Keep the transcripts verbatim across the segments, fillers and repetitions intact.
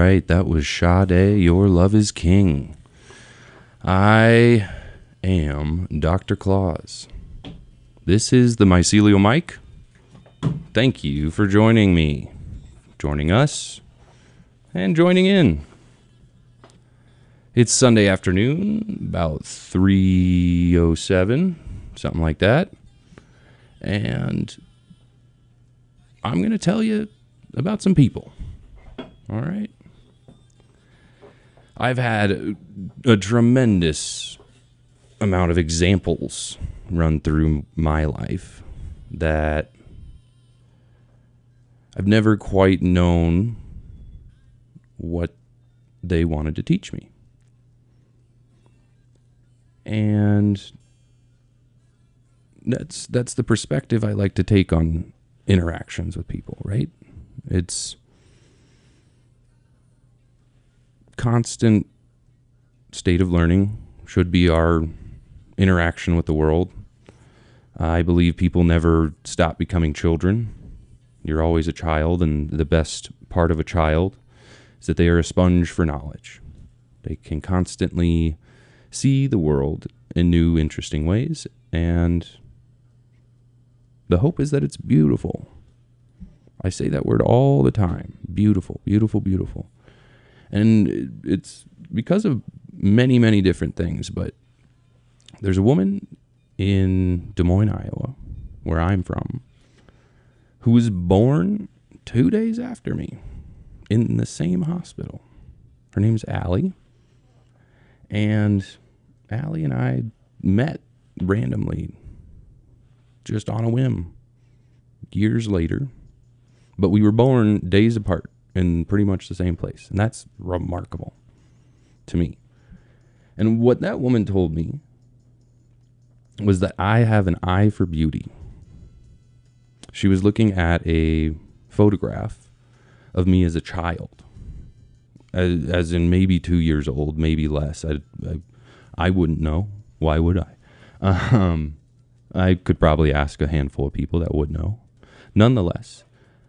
right, that was Sade, Your Love is King. I am Doctor Claus. This is the Mycelial Mike. Thank you for joining me, joining us, and joining in. It's Sunday afternoon, about three oh seven, something like that. And I'm going to tell you about some people. All right. I've had a, a tremendous amount of examples run through my life that I've never quite known what they wanted to teach me. And that's that's the perspective I like to take on interactions with people, right? It's constant state of learning should be our interaction with the world. I believe people never stop becoming children. You're always a child, and the best part of a child is that they are a sponge for knowledge. They can constantly see the world in new, interesting ways, and the hope is that it's beautiful. I say that word all the time. Beautiful, beautiful, beautiful. And it's because of many, many different things, but there's a woman in Des Moines, Iowa, where I'm from, who was born two days after me in the same hospital. Her name's Allie. And Allie and I met randomly, just on a whim, years later. But we were born days apart in pretty much the same place. And that's remarkable to me. And what that woman told me was that I have an eye for beauty. She was looking at a photograph of me as a child, as, as in maybe two years old, maybe less. I, I, I wouldn't know. Why would I? Um, I could probably ask a handful of people that would know. Nonetheless,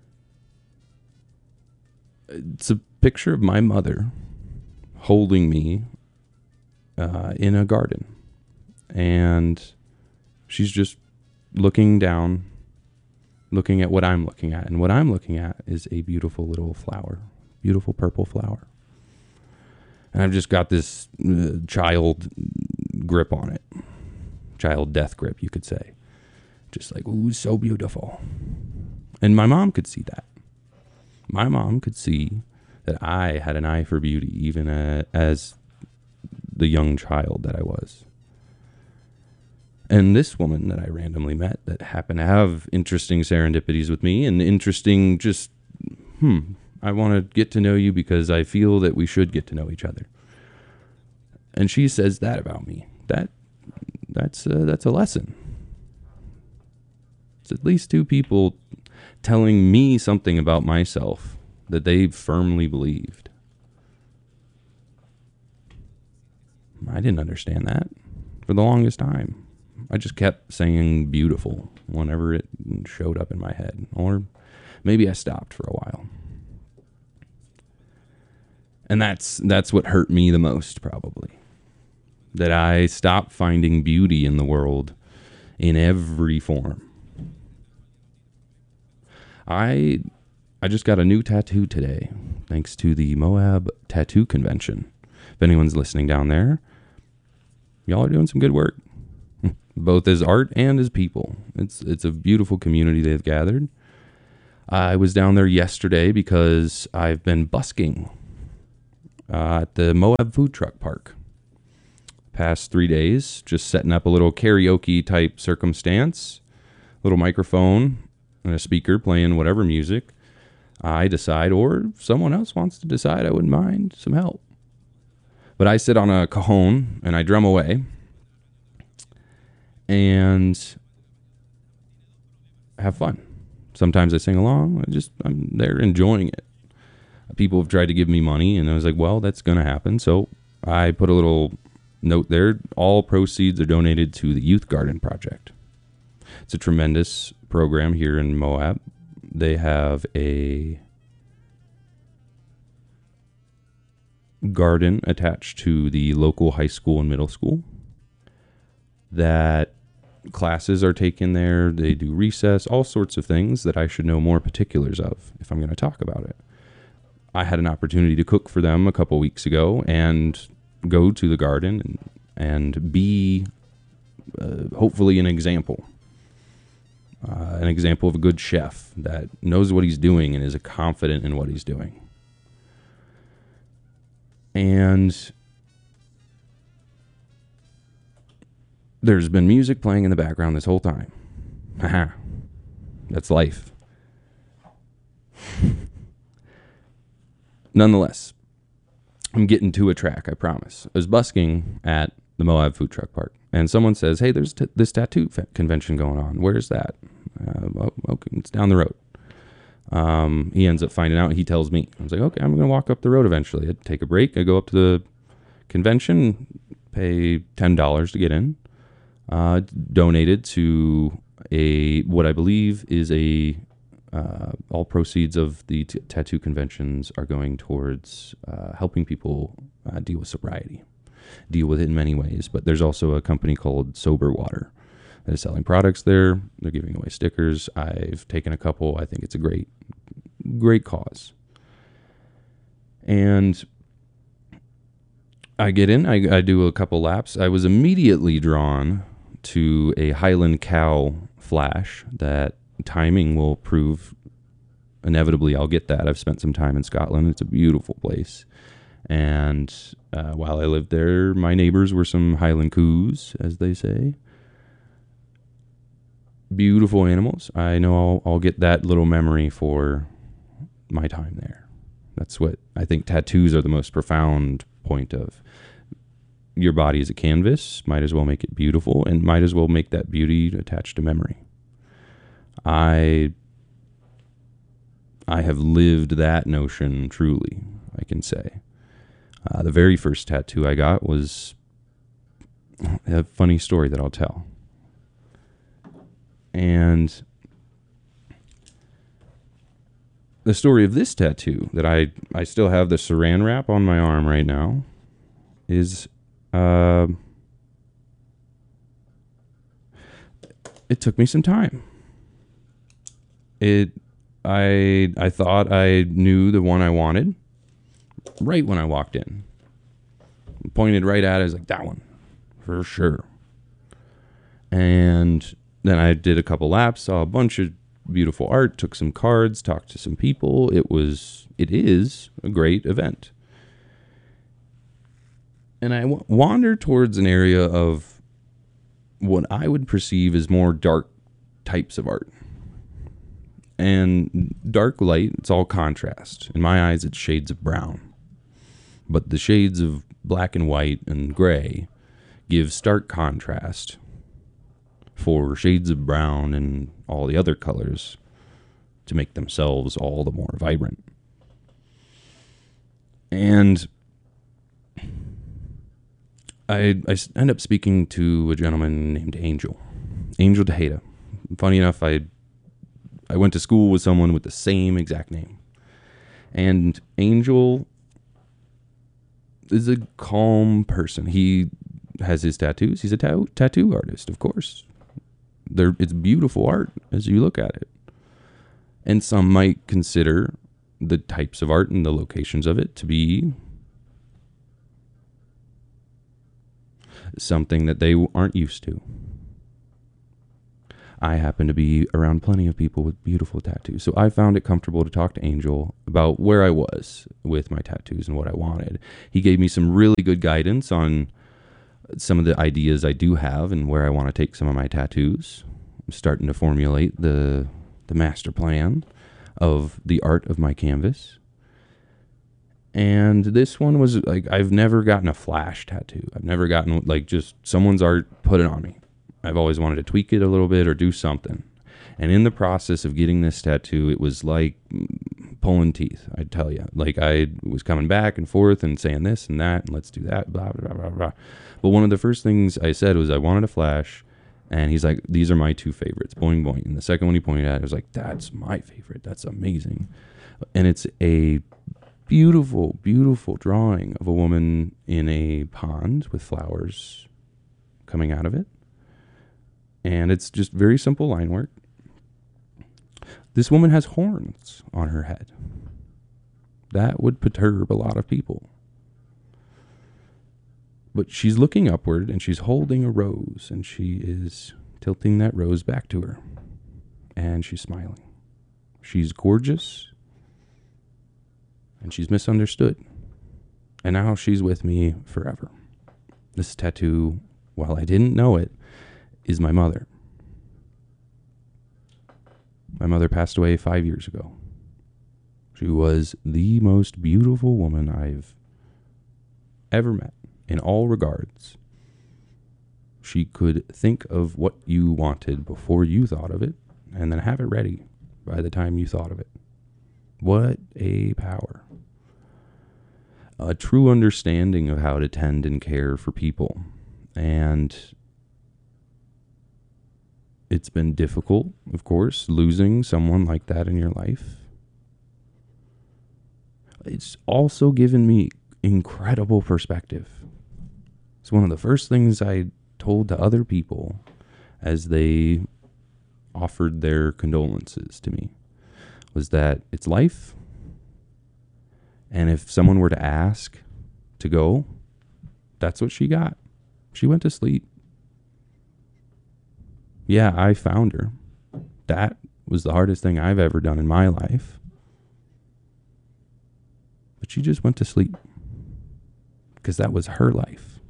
it's a picture of my mother holding me uh, in a garden. And she's just looking down, looking at what I'm looking at. And what I'm looking at is a beautiful little flower, beautiful purple flower. And I've just got this uh, child grip on it. Child death grip, you could say. Just like, ooh, so beautiful. And my mom could see that. My mom could see that I had an eye for beauty, even uh, as the young child that I was. And this woman that I randomly met that happened to have interesting serendipities with me and interesting just, hmm, I want to get to know you because I feel that we should get to know each other. And she says that about me. That that's uh, that's a lesson. It's at least two people telling me something about myself that they firmly believed. I didn't understand that for the longest time. I just kept saying beautiful whenever it showed up in my head. Or maybe I stopped for a while. And that's that's what hurt me the most, probably. That I stopped finding beauty in the world in every form. I I just got a new tattoo today, thanks to the Moab Tattoo Convention. If anyone's listening down there, y'all are doing some good work, both as art and as people. It's it's a beautiful community they've gathered. I was down there yesterday because I've been busking uh, at the Moab Food Truck Park. Past three days, just setting up a little karaoke type circumstance, little microphone and a speaker playing whatever music I decide, or someone else wants to decide, I wouldn't mind some help. But I sit on a cajon and I drum away and have fun. Sometimes I sing along. I just, I'm there enjoying it. People have tried to give me money, and I was like, well, that's going to happen. So I put a little note there. All proceeds are donated to the Youth Garden Project. It's a tremendous program here in Moab. They have a garden attached to the local high school and middle school that classes are taken there. They do recess, all sorts of things that I should know more particulars of if I'm going to talk about it. I had an opportunity to cook for them a couple weeks ago and go to the garden and, and be uh, hopefully an example. Uh, an example of a good chef that knows what he's doing and is confident in what he's doing. And there's been music playing in the background this whole time. Haha. That's life. Nonetheless, I'm getting to a track, I promise. I was busking at the Moab Food Truck Park, and someone says, hey, there's t- this tattoo f- convention going on. Where's that? Uh, well, okay, it's down the road. Um, he ends up finding out. He tells me. I was like, okay, I'm going to walk up the road eventually. I take a break. I go up to the convention, pay ten dollars to get in. Uh, donated to a what I believe is a uh, all proceeds of the t- tattoo conventions are going towards uh, helping people uh, deal with sobriety, deal with it in many ways. But there's also a company called Sober Water that is selling products there. They're giving away stickers. I've taken a couple. I think it's a great, great cause. And I get in. I, I do a couple laps. I was immediately drawn to a Highland Cow flash that timing will prove inevitably I'll get that. I've spent some time in Scotland. It's a beautiful place. And uh, while I lived there, my neighbors were some Highland coos, as they say. Beautiful animals. I know I'll, I'll get that little memory for my time there. That's what I think tattoos are the most profound point of. Your body is a canvas, might as well make it beautiful, and might as well make that beauty attached to memory. I I have lived that notion truly, I can say. Uh, the very first tattoo I got was a funny story that I'll tell. And the story of this tattoo that I, I still have the saran wrap on my arm right now is uh, it took me some time. It I I thought I knew the one I wanted right when I walked in. Pointed right at it, I was like, that one, for sure. And then I did a couple laps, saw a bunch of beautiful art, took some cards, talked to some people. It was, it is a great event. And I w- wandered towards an area of what I would perceive as more dark types of art. And dark light, it's all contrast. In my eyes, it's shades of brown. But the shades of black and white and gray give stark contrast for shades of brown and all the other colors to make themselves all the more vibrant. And I, I end up speaking to a gentleman named Angel. Angel Tejeda. Funny enough, I I went to school with someone with the same exact name. And Angel is a calm person. He has his tattoos. He's a ta- tattoo artist, of course. They're, it's beautiful art as you look at it. And some might consider the types of art and the locations of it to be something that they aren't used to. I happen to be around plenty of people with beautiful tattoos. So I found it comfortable to talk to Angel about where I was with my tattoos and what I wanted. He gave me some really good guidance on some of the ideas I do have and where I want to take some of my tattoos. I'm starting to formulate the the master plan of the art of my canvas. And this one was like, I've never gotten a flash tattoo. I've never gotten like just someone's art, put it on me. I've always wanted to tweak it a little bit or do something. And in the process of getting this tattoo, it was like pulling teeth, I tell you. Like I was coming back and forth and saying this and that, and let's do that, blah, blah, blah, blah. But one of the first things I said was I wanted a flash, and he's like, these are my two favorites, boing, boing. And the second one he pointed at, I was like, that's my favorite. That's amazing. And it's a beautiful, beautiful drawing of a woman in a pond with flowers coming out of it. And it's just very simple line work. This woman has horns on her head. That would perturb a lot of people. But she's looking upward and she's holding a rose and she is tilting that rose back to her. And she's smiling. She's gorgeous. And she's misunderstood. And now she's with me forever. This tattoo, while I didn't know it, is my mother. My mother passed away five years ago. She was the most beautiful woman I've ever met in all regards. She could think of what you wanted before you thought of it and then have it ready by the time you thought of it. What a power. A true understanding of how to tend and care for people. And it's been difficult, of course, losing someone like that in your life. It's also given me incredible perspective. It's one of the first things I told to other people as they offered their condolences to me, was that it's life. And if someone were to ask to go, that's what she got. She went to sleep. Yeah, I found her. That was the hardest thing I've ever done in my life. But she just went to sleep. Because that was her life.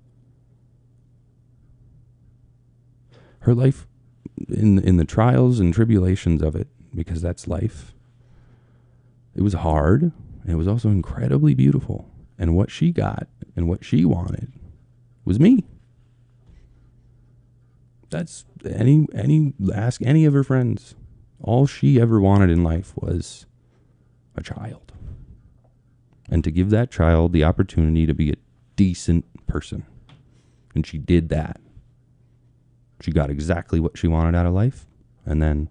Her life in in the trials and tribulations of it, because that's life. It was hard, and it was also incredibly beautiful. And what she got and what she wanted was me. That's any any ask any of her friends. All she ever wanted in life was a child. And to give that child the opportunity to be a decent person. And she did that. She got exactly what she wanted out of life. And then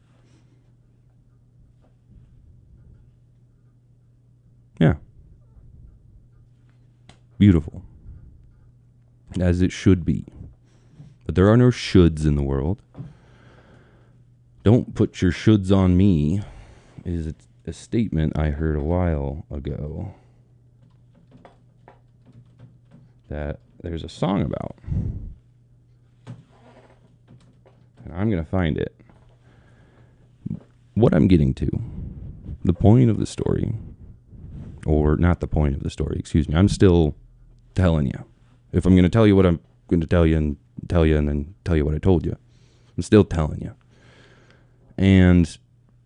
yeah. Beautiful. As it should be. But there are no shoulds in the world. Don't put your shoulds on me is a statement I heard a while ago that there's a song about. And I'm going to find it. What I'm getting to, the point of the story, or not the point of the story, excuse me, I'm still telling you. If I'm going to tell you what I'm going to tell you and tell you and then tell you what I told you, I'm still telling you. And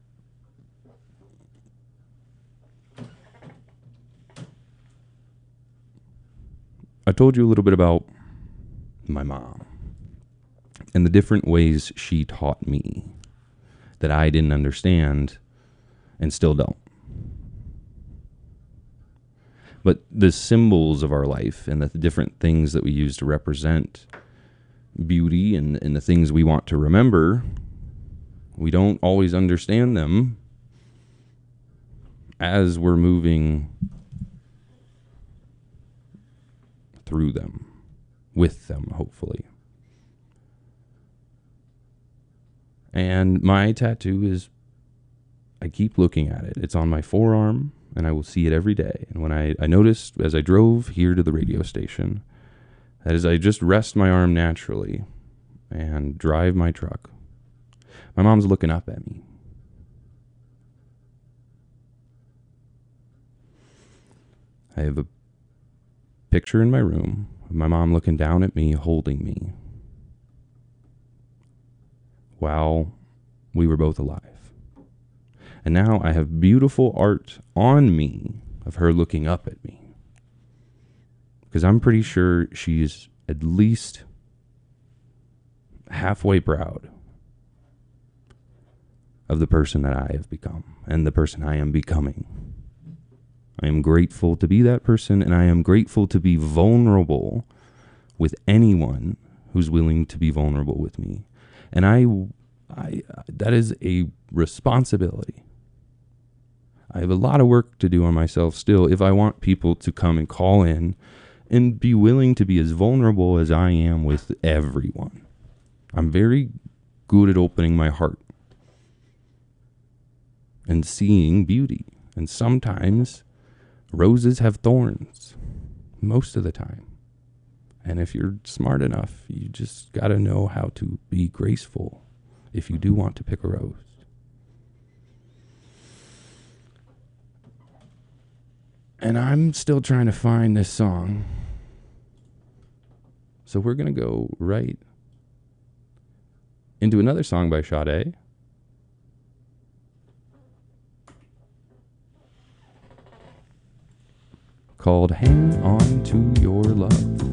I told you a little bit about my mom and the different ways she taught me that I didn't understand and still don't. But the symbols of our life and the different things that we use to represent beauty and, and the things we want to remember, we don't always understand them as we're moving through them, with them, hopefully. And my tattoo is, I keep looking at it. It's on my forearm, and I will see it every day. And when I, I noticed as I drove here to the radio station, that as I just rest my arm naturally and drive my truck, my mom's looking up at me. I have a picture in my room of my mom looking down at me, holding me, while we were both alive. And now I have beautiful art on me of her looking up at me. Because I'm pretty sure she's at least halfway proud of the person that I have become and the person I am becoming. I am grateful to be that person, and I am grateful to be vulnerable with anyone who's willing to be vulnerable with me. And I, I that is a responsibility. I have a lot of work to do on myself still if I want people to come and call in and be willing to be as vulnerable as I am with everyone. I'm very good at opening my heart and seeing beauty. And sometimes roses have thorns, most of the time. And if you're smart enough, you just got to know how to be graceful if you do want to pick a rose. And I'm still trying to find this song. So we're going to go right into another song by Sade. Called Hang On To Your Love.